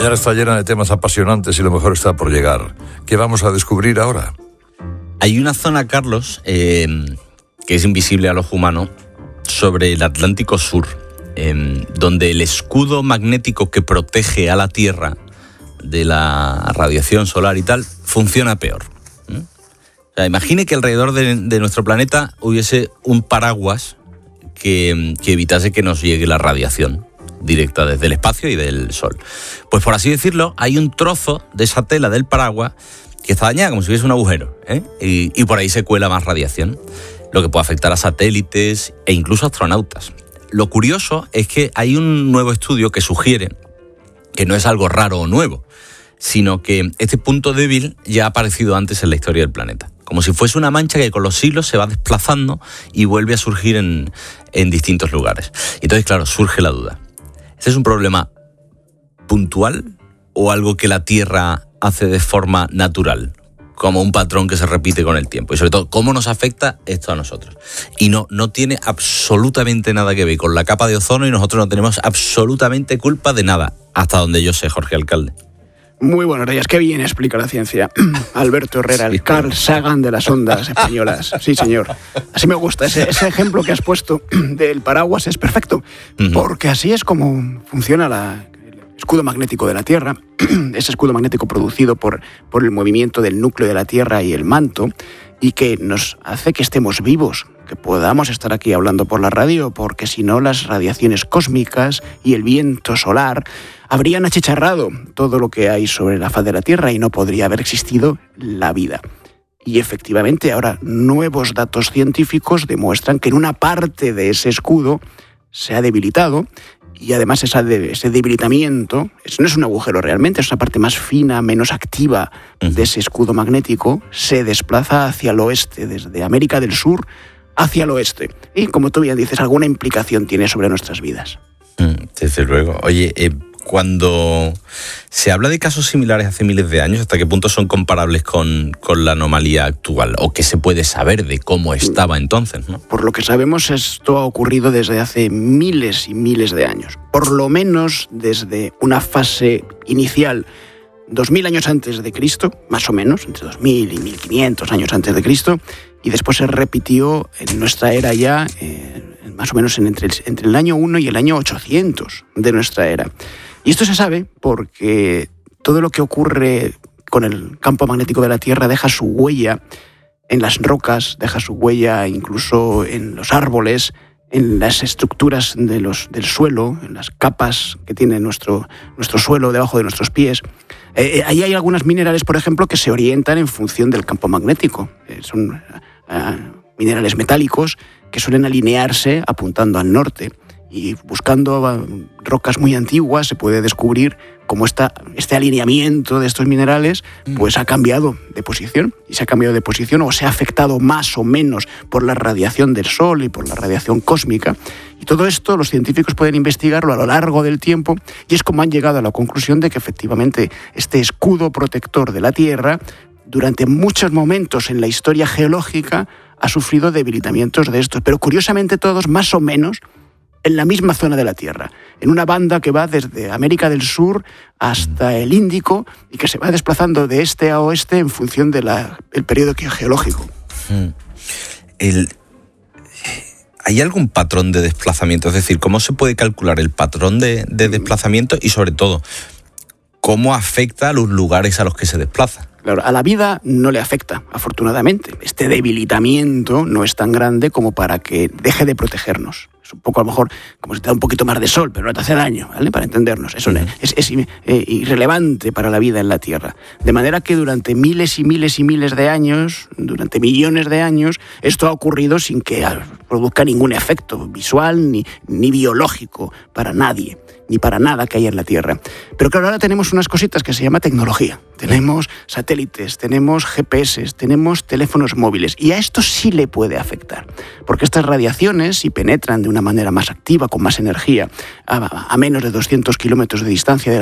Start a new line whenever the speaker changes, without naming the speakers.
mañana está llena de temas apasionantes y lo mejor está por llegar. ¿Qué vamos a descubrir ahora?
Hay una zona, Carlos, que es invisible a los humanos, sobre el Atlántico Sur, donde el escudo magnético que protege a la Tierra de la radiación solar y tal, funciona peor. O sea, imagine que alrededor de nuestro planeta hubiese un paraguas que evitase que nos llegue la radiación directa desde el espacio y del Sol. Pues por así decirlo, hay un trozo de esa tela del paraguas que está dañada, como si hubiese un agujero, y por ahí se cuela más radiación, lo que puede afectar a satélites e incluso a astronautas. Lo curioso es que hay un nuevo estudio que sugiere que no es algo raro o nuevo, sino que este punto débil ya ha aparecido antes en la historia del planeta. Como si fuese una mancha que con los siglos se va desplazando y vuelve a surgir en distintos lugares. Y entonces, claro, surge la duda. ¿Este es un problema puntual o algo que la Tierra hace de forma natural, como un patrón que se repite con el tiempo? Y sobre todo, ¿cómo nos afecta esto a nosotros? Y no tiene absolutamente nada que ver con la capa de ozono y nosotros no tenemos absolutamente culpa de nada, hasta donde yo sé, Jorge Alcalde.
Muy buenos días, qué bien explica la ciencia. Alberto Herrera, el Carl Sagan de las ondas españolas. Sí, señor. Así me gusta. Ese ejemplo que has puesto del paraguas es perfecto, porque así es como funciona el escudo magnético de la Tierra, ese escudo magnético producido por el movimiento del núcleo de la Tierra y el manto, y que nos hace que estemos vivos, que podamos estar aquí hablando por la radio, porque si no las radiaciones cósmicas y el viento solar habrían achicharrado todo lo que hay sobre la faz de la Tierra y no podría haber existido la vida. Y efectivamente ahora nuevos datos científicos demuestran que en una parte de ese escudo se ha debilitado, y además ese debilitamiento no es un agujero realmente, es una parte más fina, menos activa de ese escudo magnético, se desplaza hacia el oeste, desde América del Sur hacia el oeste. Y como tú bien dices, alguna implicación tiene sobre nuestras vidas.
Desde luego. Oye, cuando se habla de casos similares hace miles de años, ¿hasta qué punto son comparables con la anomalía actual? ¿O qué se puede saber de cómo estaba entonces, ¿no?
Por lo que sabemos, esto ha ocurrido desde hace miles y miles de años. Por lo menos desde una fase inicial, 2000 años antes de Cristo, más o menos, entre 2000 y 1500 años antes de Cristo, y después se repitió en nuestra era ya, más o menos entre el año 1 y el año 800 de nuestra era. Y esto se sabe porque todo lo que ocurre con el campo magnético de la Tierra deja su huella en las rocas, deja su huella incluso en los árboles, en las estructuras del suelo, en las capas que tiene nuestro suelo debajo de nuestros pies. Ahí hay algunos minerales, por ejemplo, que se orientan en función del campo magnético. Son minerales metálicos que suelen alinearse apuntando al norte. Y buscando rocas muy antiguas se puede descubrir cómo este alineamiento de estos minerales pues ha cambiado de posición. Y se ha cambiado de posición o se ha afectado más o menos por la radiación del Sol y por la radiación cósmica. Y todo esto los científicos pueden investigarlo a lo largo del tiempo, y es como han llegado a la conclusión de que efectivamente este escudo protector de la Tierra durante muchos momentos en la historia geológica ha sufrido debilitamientos de estos, pero curiosamente todos más o menos en la misma zona de la Tierra, en una banda que va desde América del Sur hasta el Índico y que se va desplazando de este a oeste en función del periodo geológico.
¿Hay algún patrón de desplazamiento? Es decir, ¿cómo se puede calcular el patrón de desplazamiento y, sobre todo, cómo afecta a los lugares a los que se desplaza?
Claro, a la vida no le afecta, afortunadamente. Este debilitamiento no es tan grande como para que deje de protegernos. Es un poco, a lo mejor, como si te da un poquito más de sol, pero no te hace daño, ¿vale? Para entendernos. Eso es irrelevante para la vida en la Tierra. De manera que durante miles y miles y miles de años, durante millones de años, esto ha ocurrido sin que produzca ningún efecto visual ni biológico para nadie, ni para nada que haya en la Tierra. Pero claro, ahora tenemos unas cositas que se llama tecnología. Tenemos satélites, tenemos GPS, tenemos teléfonos móviles, y a esto sí le puede afectar, porque estas radiaciones, si penetran de una manera más activa, con más energía, a menos de 200 kilómetros de distancia